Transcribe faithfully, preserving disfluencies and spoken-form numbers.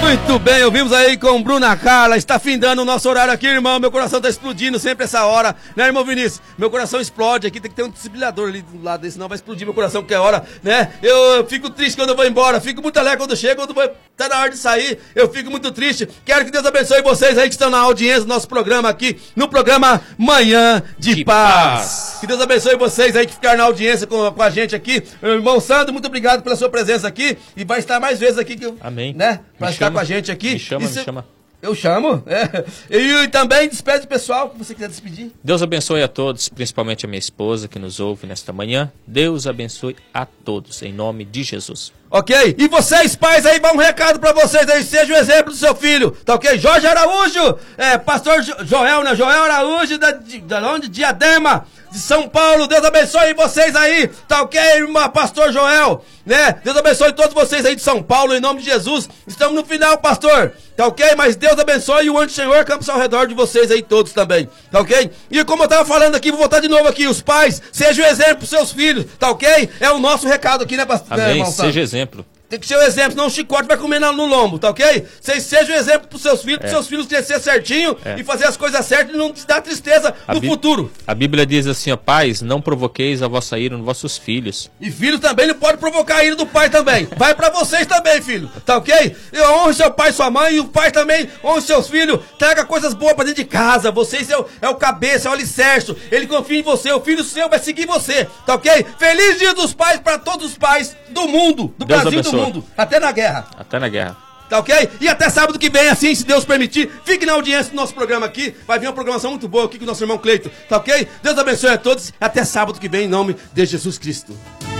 Muito bem, ouvimos aí com Bruna Carla. Está findando o nosso horário aqui, irmão. Meu coração tá explodindo sempre essa hora, né, irmão Vinícius? Meu coração explode aqui, tem que ter um desfibrilador ali do lado desse, senão vai explodir meu coração que é hora, né? Eu, eu fico triste quando eu vou embora, fico muito alegre quando eu chego, quando vou, tá na hora de sair, eu fico muito triste. Quero que Deus abençoe vocês aí que estão na audiência do nosso programa aqui, no programa Manhã de, de paz. paz. Que Deus abençoe vocês aí que ficaram na audiência com, com a gente aqui. Meu irmão Sandro, muito obrigado pela sua presença aqui e vai estar mais vezes aqui que eu, Amém. Né? Pra me estar chama, com a gente aqui. Me chama, se... me chama. Eu chamo, é. E, e também despede o pessoal, que você quiser despedir. Deus abençoe a todos, principalmente a minha esposa que nos ouve nesta manhã. Deus abençoe a todos, em nome de Jesus. Ok? E vocês, pais, aí, vai um recado pra vocês aí, seja o exemplo do seu filho, tá ok? Jorge Araújo, é, pastor jo Joel, né? Joel Araújo, da, de, da onde? Diadema, de São Paulo. Deus abençoe vocês aí, tá ok, irmã, pastor Joel, né? Deus abençoe todos vocês aí de São Paulo, em nome de Jesus. Estamos no final, pastor, tá ok? Mas Deus abençoe e o anjo do Senhor campa ao redor de vocês aí todos também, tá ok? E como eu tava falando aqui, vou voltar de novo aqui, os pais, seja o exemplo pros seus filhos, tá ok? É o nosso recado aqui, né, pastor? Amém, né, seja exemplo. Tem que ser o exemplo, senão o chicote vai comer no lombo, tá ok? Vocês sejam um exemplo pros seus filhos, é. pros seus filhos crescer certinho é. e fazer as coisas certas e não te dar tristeza a no futuro. A Bíblia diz assim, ó, pais, não provoqueis a vossa ira nos vossos filhos. E filho também não pode provocar a ira do pai também. Vai pra vocês também, filho, tá ok? Eu honro seu pai e sua mãe e o pai também honre seus filhos. Traga coisas boas pra dentro de casa. Vocês é o, é o cabeça, é o alicerce. Ele confia em você, o filho seu vai seguir você, tá ok? Feliz Dia dos Pais pra todos os pais do mundo, do Deus Brasil e do mundo. Até na guerra. Até na guerra. Tá ok? E até sábado que vem, assim, se Deus permitir. Fique na audiência do nosso programa aqui. Vai vir uma programação muito boa aqui com o nosso irmão Cleito. Tá ok? Deus abençoe a todos. Até sábado que vem, em nome de Jesus Cristo.